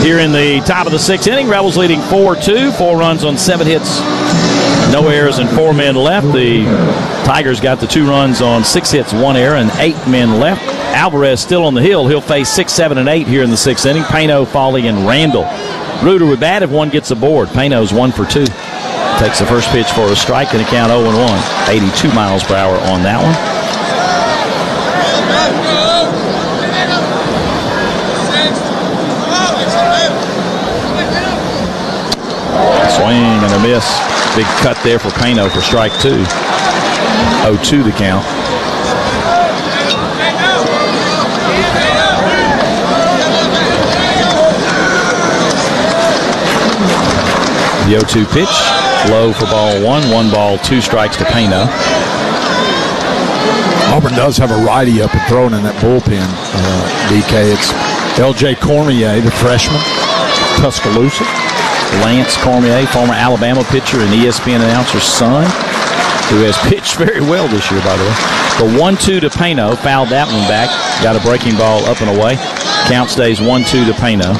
Here in the top of the sixth inning, Rebels leading 4-2. 4 runs on 7 hits. No errors and 4 men left. The Tigers got the 2 runs on 6 hits, 1 error, and 8 men left. Alvarez still on the hill. He'll face 6, 7, and 8 here in the sixth inning. Pano, Foley, and Randall. Reuter would bat if one gets aboard. Pano's 1 for 2. Takes the first pitch for a strike and a count 0-1. 82 miles per hour on that one. Swing and a miss. Big cut there for Pano for strike 2. 0-2 the count. The 0-2 pitch, low for ball 1. 1 ball, 2 strikes to Pano. Auburn does have a righty up and throwing in that bullpen, DK. It's L.J. Cormier, the freshman, Tuscaloosa. Lance Cormier, former Alabama pitcher and ESPN announcer's son, who has pitched very well this year, by the way. The 1-2 to Pano, fouled that one back. Got a breaking ball up and away. Count stays 1-2 to Pano.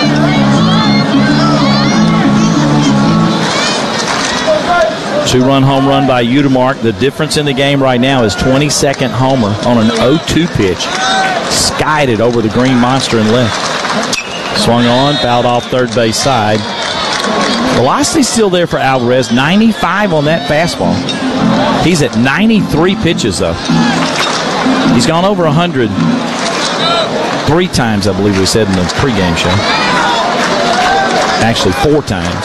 Two-run home run by Utermark. The difference in the game right now is 22nd homer on an 0-2 pitch. Skied it over the green monster and left. Swung on, fouled off third base side. Velocity still there for Alvarez. 95 on that fastball. He's at 93 pitches, though. He's gone over 100 3 times, I believe we said in the pregame show. Actually, 4 times.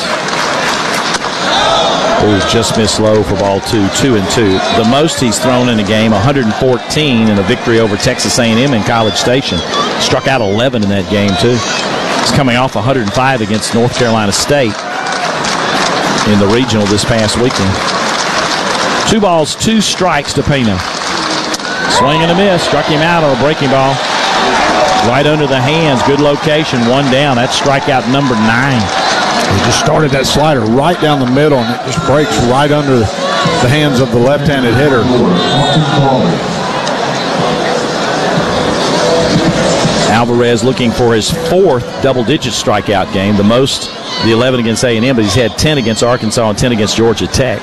Oh, just missed low for ball 2. 2-2. The most he's thrown in a game, 114 in a victory over Texas A&M in College Station. Struck out 11 in that game, too. He's coming off 105 against North Carolina State in the regional this past weekend. 2 balls, 2 strikes to Pano. Swing and a miss. Struck him out on a breaking ball. Right under the hands. Good location. 1 down. That's strikeout number 9. He just started that slider right down the middle, and it just breaks right under the hands of the left-handed hitter. Alvarez looking for his 4th double-digit strikeout game, the most, the 11 against A&M, but he's had 10 against Arkansas and 10 against Georgia Tech.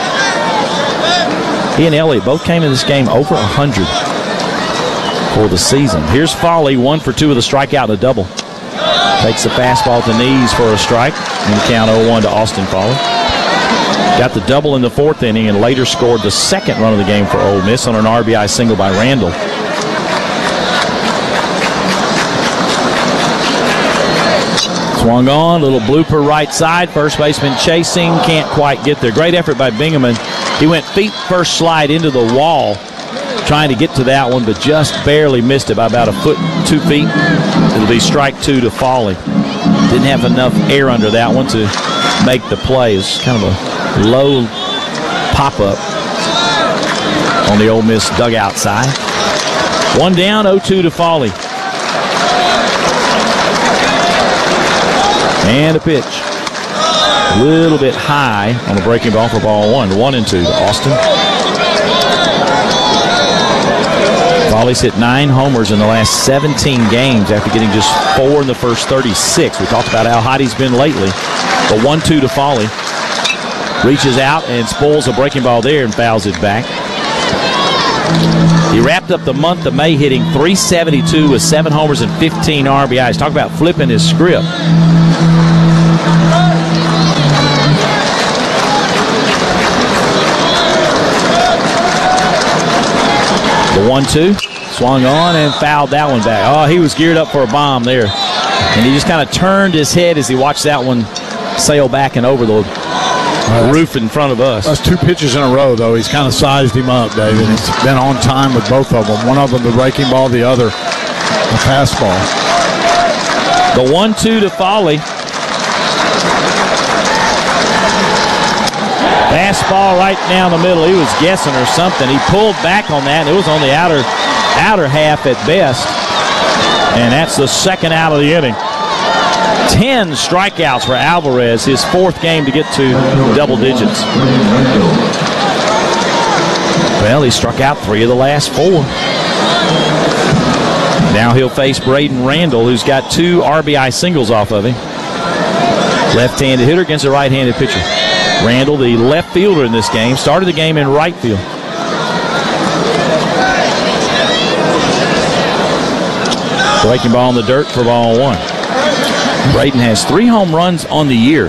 He and Elliott both came in this game over 100 for the season. Here's Foley, 1 for 2 with a strikeout and a double. Takes the fastball to knees for a strike, and count 0-1 to Austin Foley. Got the double in the 4th inning and later scored the 2nd run of the game for Ole Miss on an RBI single by Randall. Swung on, little blooper right side. First baseman chasing, can't quite get there. Great effort by Bingaman. He went feet first slide into the wall, trying to get to that one, but just barely missed it by about 1 foot, 2 feet. It'll be strike 2 to Foley. Didn't have enough air under that one to make the play. It's kind of a low pop-up on the Ole Miss dugout side. 1 down, 0-2 to Foley. And a pitch. A little bit high on the breaking ball for ball 1. 1-2 to Austin. Foley's hit 9 homers in the last 17 games after getting just 4 in the first 36. We talked about how hot he's been lately. The 1-2 to Foley. Reaches out and spoils a breaking ball there and fouls it back. He wrapped up the month of May hitting .372 with 7 homers and 15 RBIs. Talk about flipping his script. The 1-2, swung on and fouled that one back. Oh, he was geared up for a bomb there. And he just kind of turned his head as he watched that one sail back and over the roof in front of us. That's 2 pitches in a row, though. He's kind of sized him up, David. He's been on time with both of them. One of them the breaking ball, the other the fastball. The 1-2 to Foley. Fastball right down the middle. He was guessing or something. He pulled back on that, and it was on the outer half at best. And that's the 2nd out of the inning. 10 strikeouts for Alvarez, his 4th game to get to double digits. Well, he struck out 3 of the last 4. Now he'll face Braden Randall, who's got 2 RBI singles off of him. Left-handed hitter against a right-handed pitcher. Randall, the left fielder in this game, started the game in right field. Breaking ball in the dirt for ball 1. Braden has 3 home runs on the year.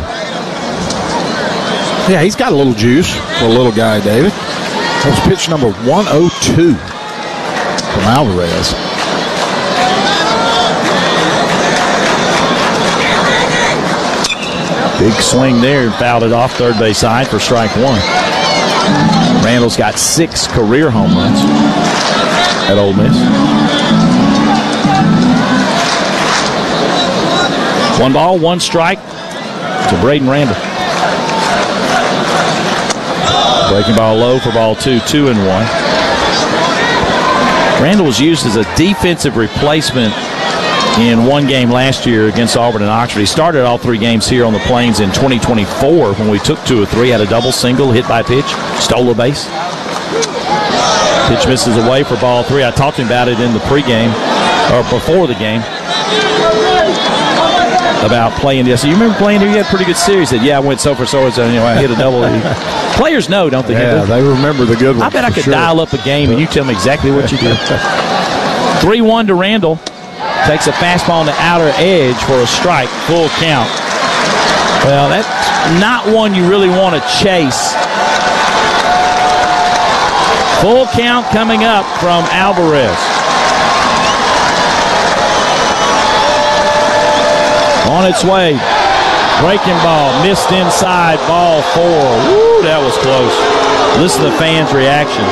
Yeah, he's got a little juice for a little guy, David. That was pitch number 102 from Alvarez. Big swing there and fouled it off third base side for strike 1. Randall's got 6 career home runs at Ole Miss. 1 ball, 1 strike to Braden Randall. Breaking ball low for ball 2, 2-1. Randall was used as a defensive replacement in one game last year against Auburn and Oxford. He started all 3 games here on the Plains in 2024 when we took 2 of 3, had a double, single, hit by pitch, stole a base. Pitch misses away for ball 3. I talked to him about it in the pregame, or before the game, about playing this. You remember playing here? You had a pretty good series. That, yeah, I went so for so. You know, I hit a double. Players know, don't they? Yeah, they remember the good ones. I bet I could dial up a game and you tell me exactly what you did. 3-1 to Randall. Takes a fastball on the outer edge for a strike, full count. Well, that's not one you really want to chase. Full count coming up from Alvarez. On its way. Breaking ball, missed inside, ball 4. Woo, that was close. Listen to the fans' reaction.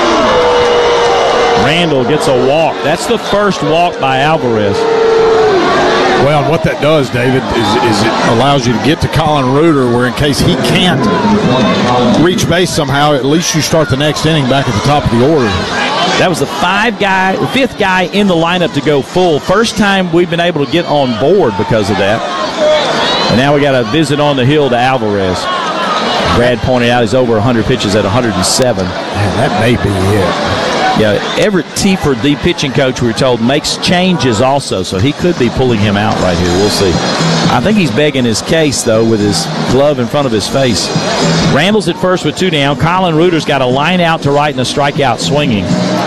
Randall gets a walk. That's the first walk by Alvarez. Well, what that does, David, is it allows you to get to Colin Reuter, where in case he can't reach base somehow, at least you start the next inning back at the top of the order. That was the 5th guy in the lineup to go full. First time we've been able to get on board because of that. And now we got a visit on the hill to Alvarez. Brad pointed out he's over 100 pitches at 107. Man, that may be it. Yeah, Everett Teaford, the pitching coach, we were told, makes changes also, so he could be pulling him out right here. We'll see. I think he's begging his case, though, with his glove in front of his face. Randall's at first with 2 down. Colin Reuter's got a line out to right and a strikeout swinging.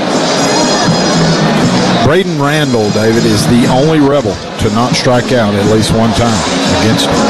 Braden Randall, David, is the only Rebel to not strike out at least one time against him.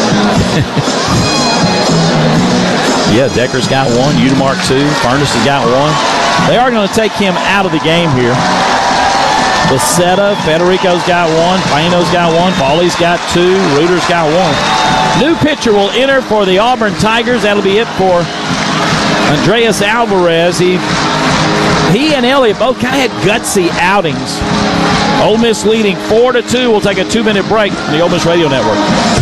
Yeah, Decker's got 1, Udemark 2, Furness has got 1. They are going to take him out of the game here. Becerra, Federico's got 1, Plano's got 1, Pauly's got 2, Reuter's got 1. New pitcher will enter for the Auburn Tigers. That'll be it for Andreas Alvarez. He and Elliott both kind of had gutsy outings. Ole Miss leading 4-2. We'll take a 2-minute break from the Ole Miss Radio Network.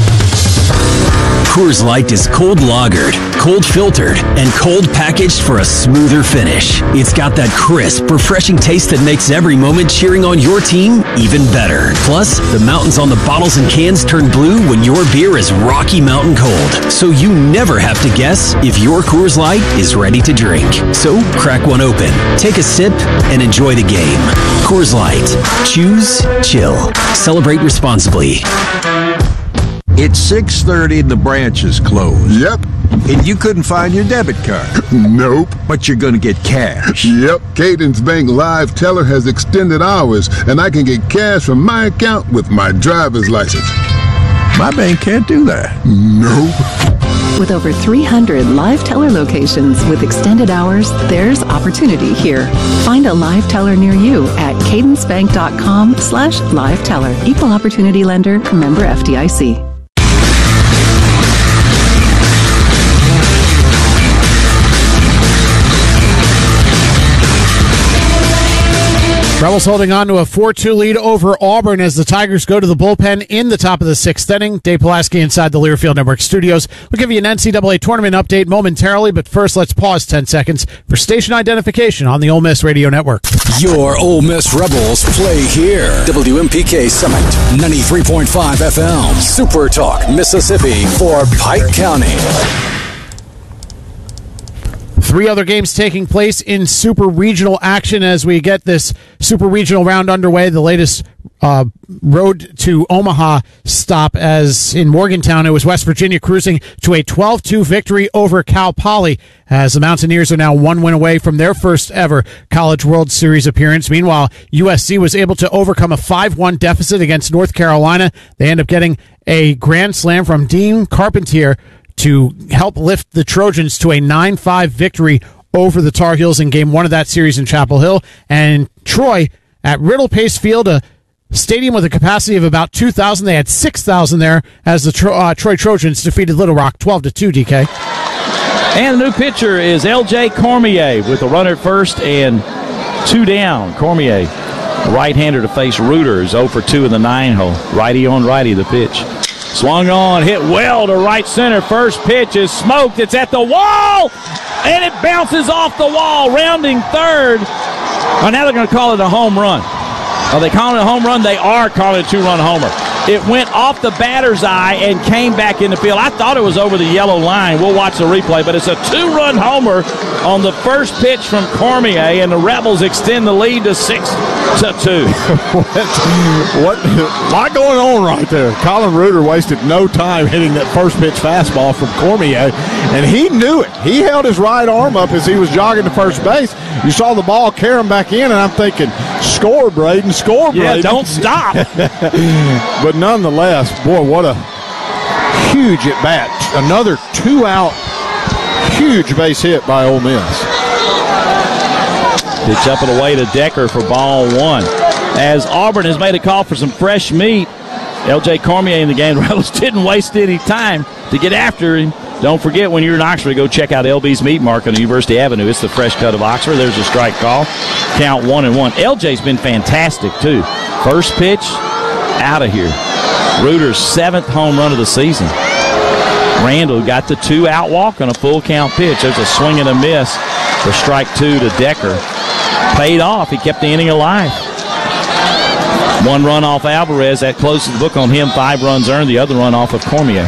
Coors Light is cold lagered, cold filtered, and cold packaged for a smoother finish. It's got that crisp, refreshing taste that makes every moment cheering on your team even better. Plus, the mountains on the bottles and cans turn blue when your beer is Rocky Mountain cold. So you never have to guess if your Coors Light is ready to drink. So crack one open, take a sip, and enjoy the game. Coors Light. Choose chill. Celebrate responsibly. It's 6:30 and the branch is closed. Yep. And you couldn't find your debit card. Nope. But you're going to get cash. Yep. Cadence Bank Live Teller has extended hours, and I can get cash from my account with my driver's license. My bank can't do that. Nope. With over 300 Live Teller locations with extended hours, there's opportunity here. Find a Live Teller near you at cadencebank.com/liveteller. Equal opportunity lender, member FDIC. Rebels holding on to a 4-2 lead over Auburn as the Tigers go to the bullpen in the top of the 6th inning. Dave Pulaski inside the Learfield Network studios. We'll give you an NCAA tournament update momentarily, but first let's pause 10 seconds for station identification on the Ole Miss Radio Network. Your Ole Miss Rebels play here. WMPK Summit, 93.5 FM. Super Talk, Mississippi for Pike County. 3 other games taking place in Super Regional action as we get this Super Regional round underway. The latest road to Omaha stop, as in Morgantown it was West Virginia cruising to a 12-2 victory over Cal Poly, as the Mountaineers are now one win away from their first ever College World Series appearance. Meanwhile, USC was able to overcome a 5-1 deficit against North Carolina. They end up getting a grand slam from Dean Carpentier to help lift the Trojans to a 9-5 victory over the Tar Heels in Game 1 of that series in Chapel Hill. And Troy at Riddle Pace Field, a stadium with a capacity of about 2,000. They had 6,000 there as the Troy Trojans defeated Little Rock 12-2, DK. And the new pitcher is L.J. Cormier with a runner at first and 2 down. Cormier, right-hander to face Reuter, is 0 for 2 in the 9-hole. Righty on righty, the pitch. Swung on, hit well to right center. First pitch is smoked. It's at the wall, and it bounces off the wall, rounding third. Well, now they're going to call it a home run. Are they calling it a home run? They are calling it a 2-run homer. It went off the batter's eye and came back in the field. I thought it was over the yellow line. We'll watch the replay, but it's a 2-run homer on the first pitch from Cormier, and the Rebels extend the lead to 6-2. What? A lot going on right there. Colin Reuter wasted no time hitting that first pitch fastball from Cormier, and he knew it. He held his right arm up as he was jogging to first base. You saw the ball carry him back in, and I'm thinking, score, Braden, score, Braden. Yeah, don't stop. But nonetheless, boy, what a huge at-bat. Another 2-out, huge base hit by Ole Miss. Pitch up and away to Decker for ball 1. As Auburn has made a call for some fresh meat, L.J. Cormier in the game. The Rebels didn't waste any time to get after him. Don't forget, when you're in Oxford, go check out LB's Meat Market on University Avenue. It's the fresh cut of Oxford. There's a strike call. Count 1-1. LJ's been fantastic, too. First pitch, out of here. Reuter's 7th home run of the season. Randall got the 2-out walk on a full count pitch. There's a swing and a miss for strike 2 to Decker. Paid off. He kept the inning alive. 1 run off Alvarez. That closes the book on him. 5 runs earned. The other run off of Cormier.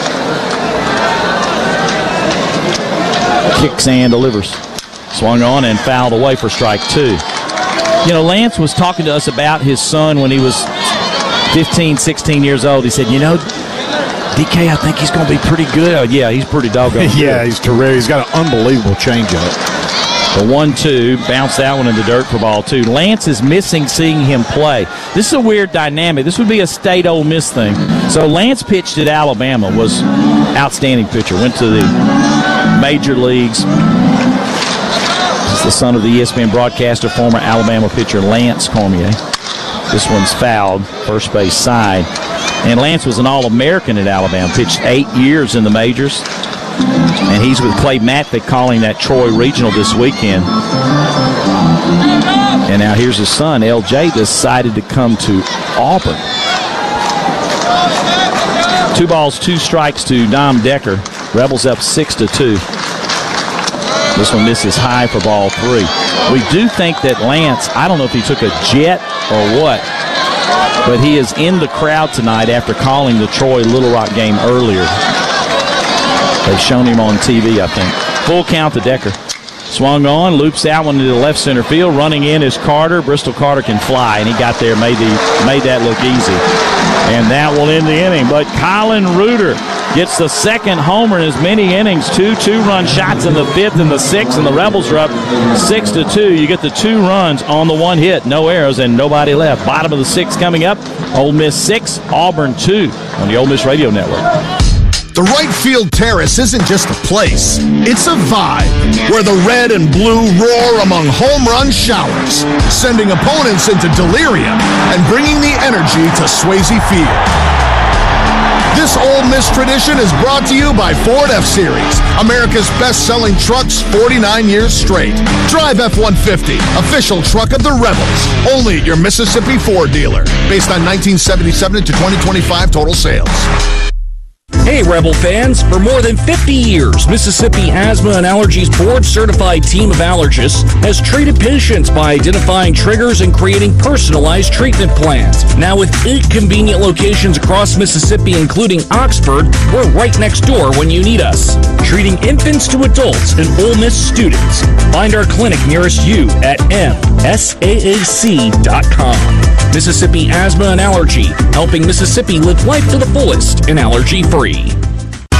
Kicks and delivers. Swung on and fouled away for strike 2. You know, Lance was talking to us about his son when he was 15, 16 years old. He said, you know, DK, I think he's going to be pretty good. Oh, yeah, he's pretty doggone good. Yeah, he's terrific. He's got an unbelievable changeup. The 1-2, bounced that one in the dirt for ball 2. Lance is missing seeing him play. This is a weird dynamic. This would be a state Ole Miss thing. So Lance pitched at Alabama, was outstanding pitcher, went to the major leagues. He's the son of the ESPN broadcaster, former Alabama pitcher Lance Cormier. This one's fouled, first base side. And Lance was an All-American at Alabama, pitched 8 years in the majors. And he's with Clay Matvick calling that Troy Regional this weekend. And now here's his son, LJ, decided to come to Auburn. 2 balls, 2 strikes to Dom Decker. Rebels up 6-2. This one misses high for ball 3. We do think that Lance, I don't know if he took a jet or what, but he is in the crowd tonight after calling the Troy Little Rock game earlier. They've shown him on TV, I think. Full count to Decker. Swung on, loops that one into the left center field. Running in is Carter. Bristol Carter can fly, and he got there, made that look easy. And that will end the inning. But Colin Reuter gets the 2nd homer in as many innings. 2 2-run shots in the 5th and the 6th, and the Rebels are up 6-2. You get the 2 runs on the 1 hit, no errors, and nobody left. Bottom of the 6th coming up. Ole Miss 6, Auburn 2 on the Ole Miss Radio Network. The right field terrace isn't just a place, it's a vibe where the red and blue roar among home run showers, sending opponents into delirium and bringing the energy to Swayze Field. This Ole Miss tradition is brought to you by Ford F-Series, America's best-selling trucks 49 years straight. Drive F-150, official truck of the Rebels, only at your Mississippi Ford dealer, based on 1977 to 2025 total sales. Hey, Rebel fans, for more than 50 years, Mississippi Asthma and Allergies board-certified team of allergists has treated patients by identifying triggers and creating personalized treatment plans. Now with 8 convenient locations across Mississippi, including Oxford, we're right next door when you need us. Treating infants to adults and Ole Miss students. Find our clinic nearest you at msaac.com. Mississippi Asthma and Allergy, helping Mississippi live life to the fullest and allergy-free.